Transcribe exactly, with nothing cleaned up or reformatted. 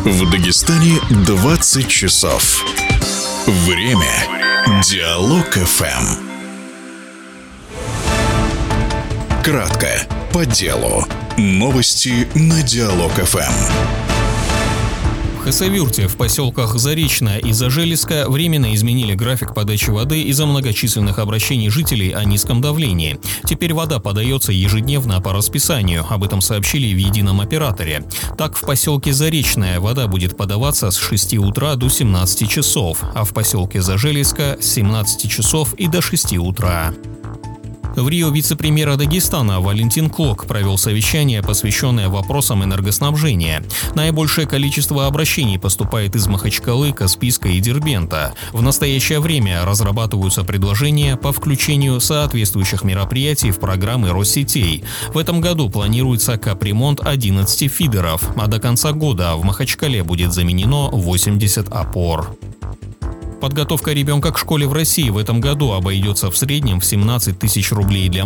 В Дагестане двадцать часов. Время. Диалог эф эм. Кратко, по делу. Новости на Диалог эф эм. В Хасавюрте, в поселках Заречное и Зажелезка временно изменили график подачи воды из-за многочисленных обращений жителей о низком давлении. Теперь вода подается ежедневно по расписанию, об этом сообщили в едином операторе. Так, в поселке Заречное вода будет подаваться с шести утра до семнадцати часов, а в поселке Зажелезка с семнадцати часов и до шести утра. В Рио вице-премьера Дагестана Валентин Клок провел совещание, посвященное вопросам энергоснабжения. Наибольшее количество обращений поступает из Махачкалы, Каспийска и Дербента. В настоящее время разрабатываются предложения по включению соответствующих мероприятий в программы Россетей. В этом году планируется капремонт одиннадцати фидеров, а до конца года в Махачкале будет заменено восемьдесят опор. Подготовка ребенка к школе в России в этом году обойдется в среднем в семнадцать тысяч рублей для